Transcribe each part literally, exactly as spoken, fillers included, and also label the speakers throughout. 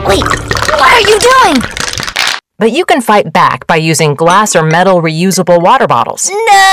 Speaker 1: Wait, what are you doing?
Speaker 2: But you can fight back by using glass or metal reusable water bottles.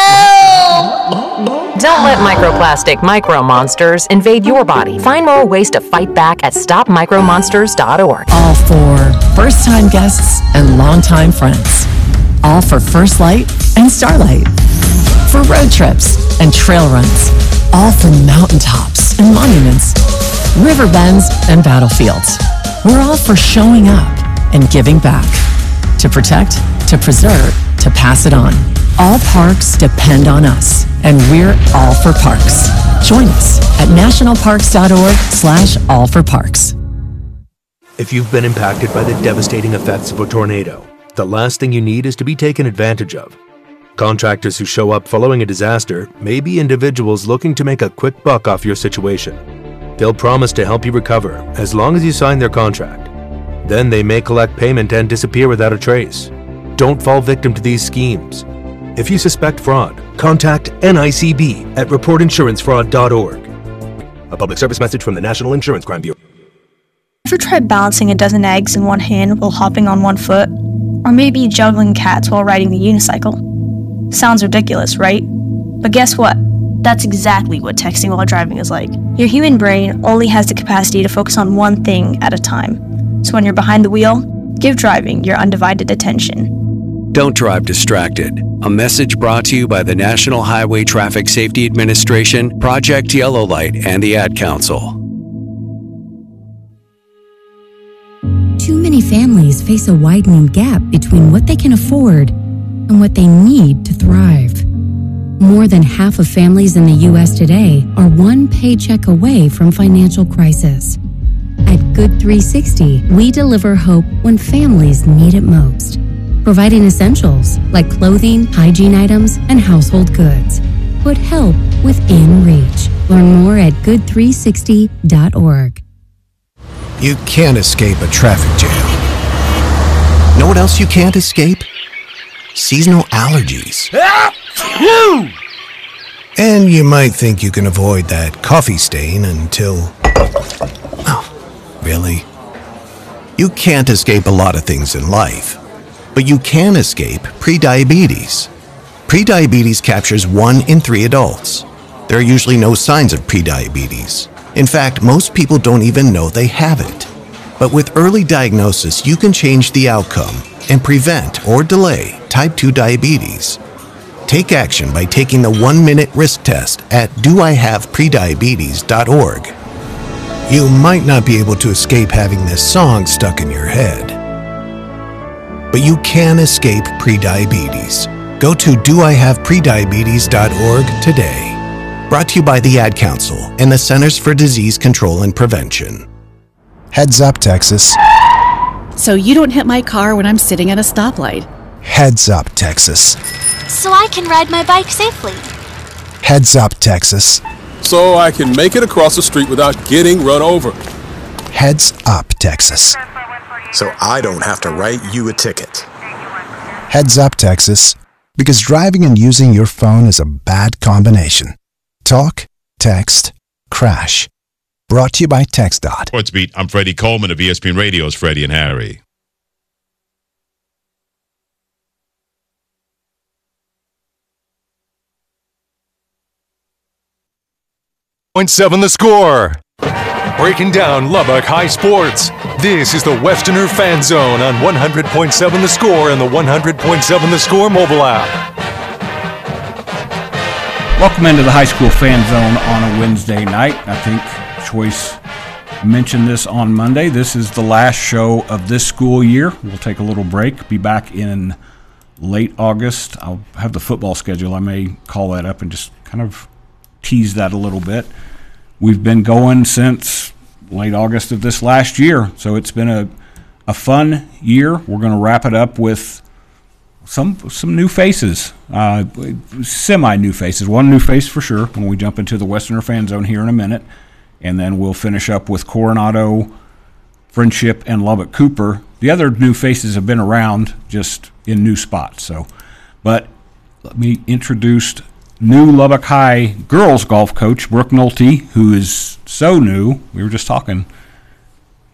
Speaker 1: No!
Speaker 2: Don't let microplastic micro monsters invade your body. Find more ways to fight back at stop micro monsters dot org.
Speaker 3: All for first-time guests and longtime friends. All for First Light and Starlight. For road trips and trail runs. All for mountaintops and monuments, river bends and battlefields. We're all for showing up and giving back. To protect, to preserve, to pass it on. All parks depend on us, and we're all for parks. Join us at nationalparks.org slash all for parks.
Speaker 4: If you've been impacted by the devastating effects of a tornado, the last thing you need is to be taken advantage of. Contractors who show up following a disaster may be individuals looking to make a quick buck off your situation. They'll promise to help you recover as long as you sign their contract. Then they may collect payment and disappear without a trace. Don't fall victim to these schemes. If you suspect fraud, contact N I C B at report insurance fraud dot org. A public service message from the National Insurance Crime Bureau.
Speaker 5: Ever tried balancing a dozen eggs in one hand while hopping on one foot? Or maybe juggling cats while riding the unicycle? Sounds ridiculous, right? But guess what? That's exactly what texting while driving is like. Your human brain only has the capacity to focus on one thing at a time. So when you're behind the wheel, give driving your undivided attention.
Speaker 6: Don't drive distracted. A message brought to you by the National Highway Traffic Safety Administration, Project Yellow Light, and the Ad Council.
Speaker 7: Too many families face a widening gap between what they can afford and what they need to thrive. More than half of families in the U S today are one paycheck away from financial crisis. At Good three sixty, we deliver hope when families need it most, providing essentials like clothing, hygiene items, and household goods. Put help within reach. Learn more at good three sixty dot org.
Speaker 8: You can't escape a traffic jam. Know what else you can't escape? Seasonal allergies. And you might think you can avoid that coffee stain until... Oh, really? You can't escape a lot of things in life, but you can escape prediabetes. Prediabetes captures one in three adults. There are usually no signs of prediabetes. In fact, most people don't even know they have it. But with early diagnosis, you can change the outcome and prevent or delay type two diabetes. Take action by taking the one-minute risk test at do I have prediabetes dot org. You might not be able to escape having this song stuck in your head, but you can escape prediabetes. Go to do I have prediabetes dot org today. Brought to you by the Ad Council and the Centers for Disease Control and Prevention.
Speaker 9: Heads up, Texas.
Speaker 10: So you don't hit my car when I'm sitting at a stoplight.
Speaker 9: Heads up, Texas.
Speaker 1: So I can ride my bike safely.
Speaker 9: Heads up, Texas.
Speaker 11: So I can make it across the street without getting run over.
Speaker 9: Heads up, Texas.
Speaker 12: So I don't have to write you a ticket.
Speaker 9: Heads up, Texas. Because driving and using your phone is a bad combination. Talk, text, crash. Brought to you by TextDot.
Speaker 13: Sports Beat, I'm Freddie Coleman of E S P N Radio's Freddie and Harry.
Speaker 14: Point seven the score. Breaking down Lubbock High Sports. This is the Westerner Fan Zone on one hundred point seven The Score and the one hundred point seven The Score mobile app.
Speaker 15: Welcome into the High School Fan Zone on a Wednesday night. I think Choice mentioned this on Monday. This is the last show of this school year. We'll take a little break, be back in late August. I'll have the football schedule. I may call that up and just kind of tease that a little bit. We've been going since late August of this last year, so it's been a, a fun year. We're going to wrap it up with some some new faces, uh, semi-new faces. One new face for sure when we jump into the Westerner Fan Zone here in a minute, and then we'll finish up with Coronado, Friendship, and Lubbock Cooper. The other new faces have been around, just in new spots. So, but let me introduce new Lubbock High girls golf coach Brooke Nolte, who is so new. We were just talking